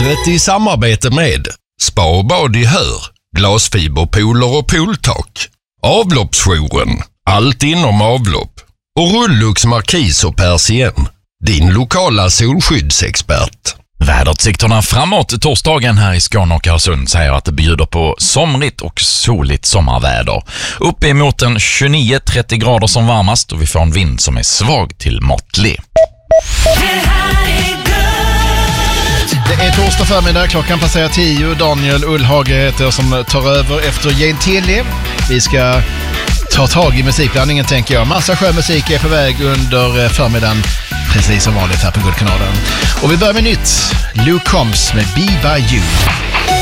livet i samarbete med Spa och bad i Hör, glasfiberpooler och pooltak, Avloppsjouren, allt inom avlopp och Rullux Markis och Persien, din lokala solskyddsexpert. Väderutsikterna framåt torsdagen här i Skåne och Öresund säger att det bjuder på somrigt och soligt sommarväder. Upp emot en 29-30 grader som varmast och vi får en vind som är svag till måttlig. Det är torsdag förmiddag, klockan passerar 10. Daniel Ullhage heter jag som tar över efter Gentili. Vi ska ta tag i musikblandningen tänker jag. Massa sjömusik är på väg under förmiddagen, precis som vanligt här på Guldkanalen. Och vi börjar med nytt. Luke Combs med Be By You.